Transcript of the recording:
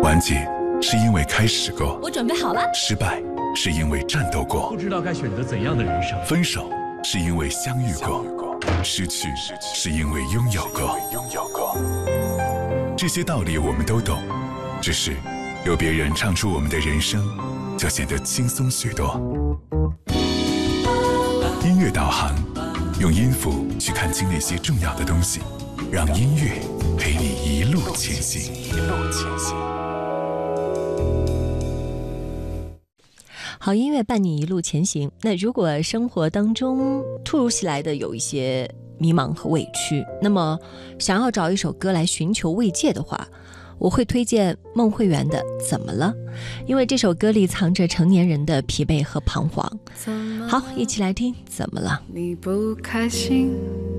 完结是因为开始过， 我准备好了。 失败是因为战斗过， 不知道该选择怎样的人生。 分手是因为相遇过，失去是因为拥有过。这些道理我们都懂，只是有别人唱出我们的人生，就显得轻松许多。音乐导航，用音符去看清那些重要的东西，让音乐陪你一路前行。 好音乐伴你一路前行。那如果生活当中突如其来的有一些迷茫和委屈，那么想要找一首歌来寻求慰藉的话，我会推荐孟慧圆的《怎么了》，因为这首歌里藏着成年人的疲惫和彷徨。好，一起来听《怎么了》。 你不开心